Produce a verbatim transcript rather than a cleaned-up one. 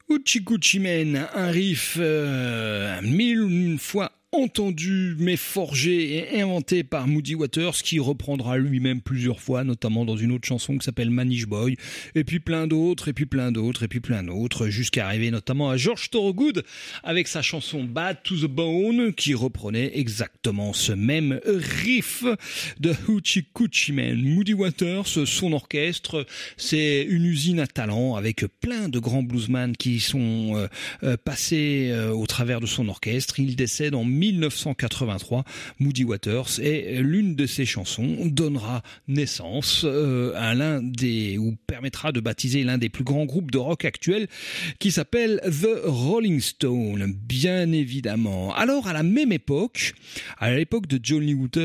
Hoochie Coochie Man, un riff euh, mille une fois entendu mais forgé et inventé par Muddy Waters, qui reprendra lui-même plusieurs fois, notamment dans une autre chanson qui s'appelle Manish Boy, et puis plein d'autres, et puis plein d'autres, et puis plein d'autres, jusqu'à arriver notamment à George Thorogood avec sa chanson Bad to the Bone, qui reprenait exactement ce même riff de Hoochie Coochie Man. Muddy Waters, son orchestre, c'est une usine à talent avec plein de grands bluesmen qui sont euh, euh, passés euh, au travers de son orchestre. Il décède en mille neuf cent quatre-vingt-trois, Muddy Waters, et l'une de ses chansons donnera naissance euh, à l'un des, ou permettra de baptiser l'un des plus grands groupes de rock actuels, qui s'appelle The Rolling Stones, bien évidemment. Alors, à la même époque, à l'époque de Johnny Winter